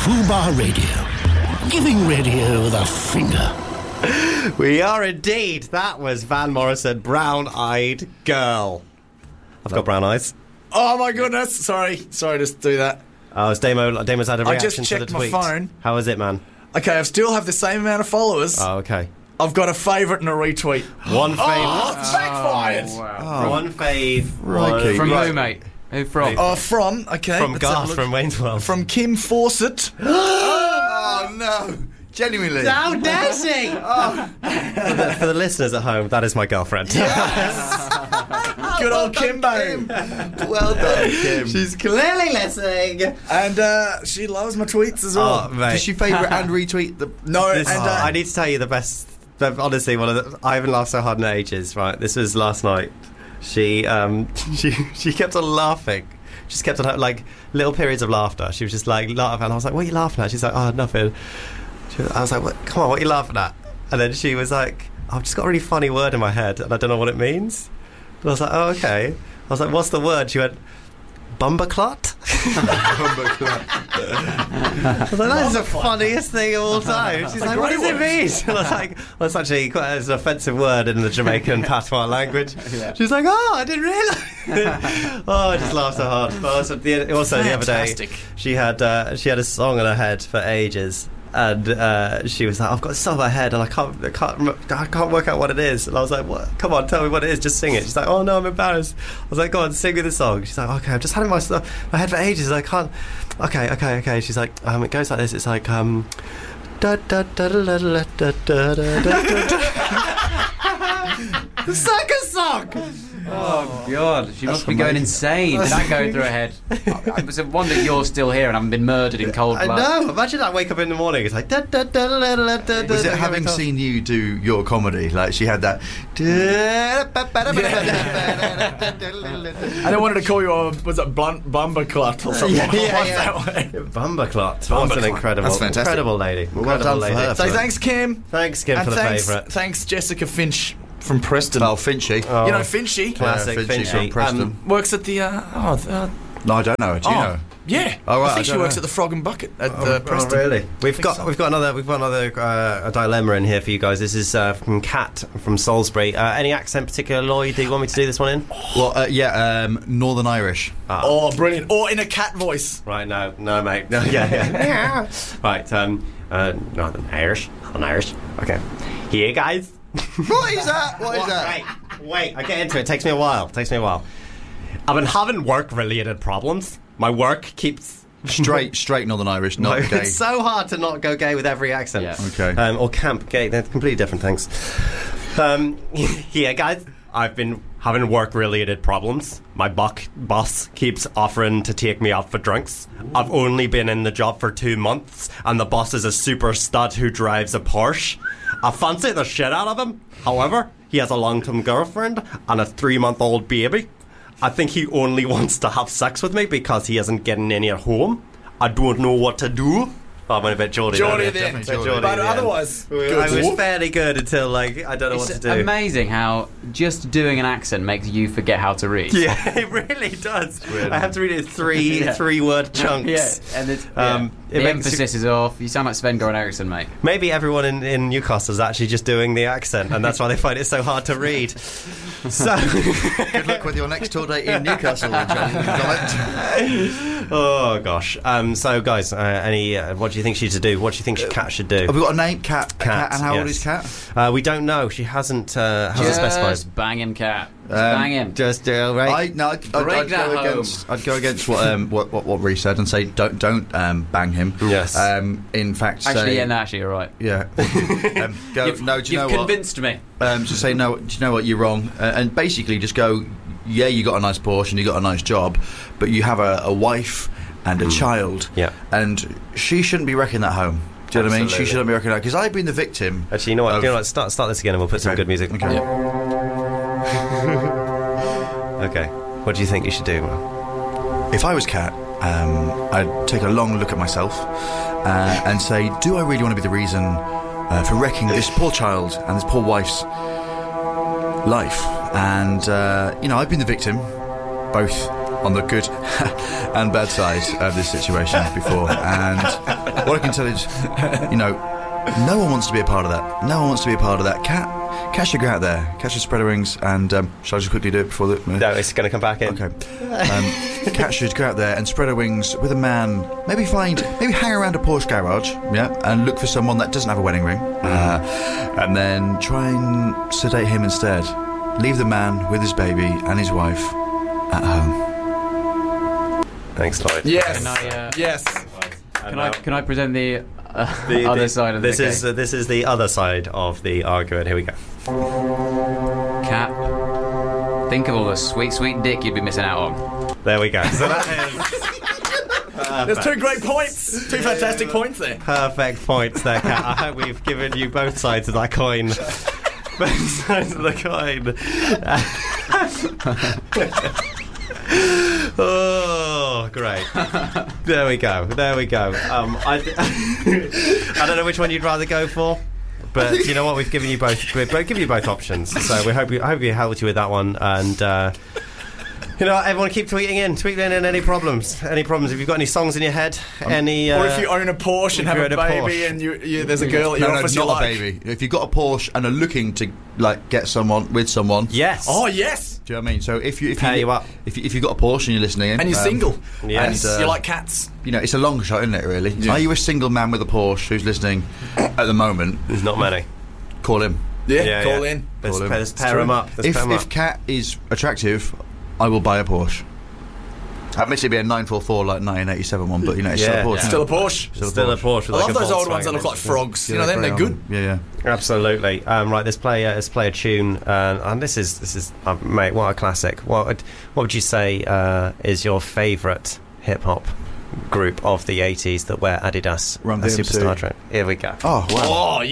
Fubar Radio. Giving radio the finger. We are indeed. That was Van Morrison, Brown Eyed Girl. I've got brown eyes. Oh my goodness. Sorry to do that. Oh, it's Damo's had a reaction just to the checked my tweet. phone. How is it, man? Okay, I still have the same amount of followers. Oh, okay. I've got a favourite and a retweet. One fave. Oh, it's backfired. Wow. One fave. Crikey. From Right. who, mate? Who from? From From let's have a Garth look. from Wayne's World. From Kim Fawcett. Oh no! Genuinely. How dare she? For the listeners at home, that is my girlfriend. Good old Kimbo. Well done, Kim. She's clearly listening. And she loves my tweets as well. Oh, mate. Did she favourite and retweet the? No, This- and I need to tell you the best. Honestly, I haven't laughed so hard in ages. Right, this was last night. She kept on laughing. Just kept on like little periods of laughter. She was just like laughing. And I was like, "What are you laughing at?" She's like, "Oh, nothing." I was like, "Come on, what are you laughing at?" And then she was like, "I've just got a really funny word in my head, and I don't know what it means." And I was like, "Oh, okay." I was like, "What's the word?" She went, "Bumberclot." I was like, "That's the funniest thing of all time." She's like, "What does it mean?" And I was like, "Well, it's actually quite an offensive word in the Jamaican patois language." Yeah. She's like, "Oh, I didn't realise." Oh, I just laughed so hard. But also, the other day, Fantastic. she had a song in her head for ages. And she was like, "I've got a song in my head, and I can't work out what it is." And I was like, "What? Come on, tell me what it is. Just sing it." She's like, "Oh no, I'm embarrassed." I was like, "Go on, sing me the song." She's like, "Okay, I've just had it in my head for ages. I can't." Okay. She's like, "It goes like this. It's like da da da da da da da da da." The circus song. Oh, God. She must be going insane. That going through her head. It's a wonder you're still here and haven't been murdered in cold I blood. know. Imagine I wake up in the morning. It's like da da da da da da da. Was it having seen you do your comedy? Like she had that. And I wanted to call you, was it Bumberclot or something? Yeah. That way. Bumberclot. What an Bumberclot. incredible, That's fantastic. incredible lady. Well done Incredible for lady. her. So thanks, Kim. Thanks, Kim, And for the thanks, favourite. thanks, Jessica Finch from Preston. Oh, Finchy. Oh. You know Finchy? Classic Yeah, Finchy Finchy. from Preston. Works at the... No, I don't know. Do you know? Yeah. Oh, right, I I think she don't works know. at the Frog and Bucket at Oh, Preston. really? We've got so. another a dilemma in here for you guys. This is from Kat from Salisbury. Any accent particular, Lloyd? Do you want me to do this one in? Well, Northern Irish. Oh, brilliant. Or in a cat voice. Right, no, mate. No, yeah. Right, Northern Irish. Okay. Here, guys. What is that? What is that? Wait. I get into it. It takes me a while. I've been having work-related problems. My work keeps... Straight Northern Irish, not gay. It's so hard to not go gay with every accent. Yeah. Okay. Or camp gay. They're completely different things. Yeah, guys. I've been having work-related problems. My boss keeps offering to take me out for drinks. I've only been in the job for 2 months, and the boss is a super stud who drives a Porsche. I fancy the shit out of him. However, he has a long-term girlfriend and a 3-month-old baby. I think he only wants to have sex with me because he isn't getting any at home. I don't know what to do. Oh, I went a bit Geordie. Geordie there. there. Bit Geordie But there. otherwise, I was fairly good until, like, I don't know what It's to do. amazing how just doing an accent makes you forget how to read. Yeah, it really does. I have to read it in three-word chunks. Yeah, and it's, It the makes emphasis is off. You sound like Sven-Goran Eriksson, mate. Maybe everyone in Newcastle is actually just doing the accent, and that's why they find it so hard to read. So, Good luck with your next tour date in Newcastle, John. oh gosh. So, guys, what do you think she's to do? What do you think Kat should do? Have we got a name? Cat. Cat, And how old yes. is Cat? We don't know. She hasn't specified. Just bang him, cat. Just bang him. Just right. Break that I'd go against what Rhys said and say don't bang him. Yes. In fact, Actually, say, yeah, no, actually, you're right. yeah. Go. You've No, do you know what? convinced me. Just say no. Do you know what? You're wrong. And basically, just go. Yeah, you got a nice Porsche and you got a nice job, but you have a wife and a child. Yeah. And she shouldn't be wrecking that home. Do you know what I mean? She Absolutely. shouldn't be wrecking that because I've been the victim. Actually, you know what? Start this again, and we'll put some Okay. good music. Okay. Okay. What do you think you should do? If I was Kat, I'd take a long look at myself and say, do I really want to be the reason for wrecking this poor child and this poor wife's life? And, I've been the victim, both on the good and bad side of this situation before, and what I can tell is, no one wants to be a part of that. No one wants to be a part of that. Cat should go out there, catch the spreader wings, and shall I just quickly do it before the... No, it's going to come back in. Okay. Cat should go out there and spread her wings with a man. Maybe hang around a Porsche garage, and look for someone that doesn't have a wedding ring, and then try and sedate him instead. Leave the man with his baby and his wife at home. Thanks, Lloyd. Yes. Yes. Can I present the other side of this? This is the other side of the argument. Here we go. Cat, think of all the sweet, sweet dick you'd be missing out on. There we go. So that is There's 2 great points. 2 fantastic points there. perfect points there, Kat. I hope we've given you both sides of that coin. Both sides of the coin. Oh, great. There we go. I don't know which one you'd rather go for, but you know what? We've given you both options. So I hope we helped you with that one. And everyone keep tweeting in any problems. If you've got any songs in your head, or if you own a Porsche and have a baby, and there's a girl at your office you like. A baby. If you've got a Porsche and are looking to get someone with someone, yes. Oh yes. Do you know what I mean? So if you've got a Porsche and you're listening in, and you're single, yes, and you like cats, it's a long shot, isn't it? Really? Yeah. Are you a single man with a Porsche who's listening at the moment? There's not many. Call him. Call in. Let's pair him up. If Cat is attractive, I will buy a Porsche. Admittedly, it'd be a 944 like 1987 one, but it's still a Porsche. Still a Porsche. Still a Porsche. I love those old ones that look like frogs. They're good. Yeah. Absolutely. Right, let's play a tune, and this is mate, what a classic. What would you say is your favourite hip hop group of the 80s that wear Adidas? Run DMC. Superstar train. Here we go. Oh wow. Oh